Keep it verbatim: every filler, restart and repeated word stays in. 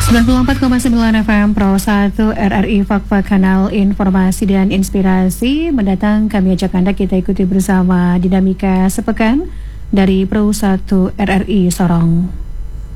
sembilan puluh empat koma sembilan F M Pro satu R R I Fakta Kanal Informasi dan Inspirasi mendatang. Kami ajak Anda kita ikuti bersama dinamika sepekan dari Pro satu R R I Sorong.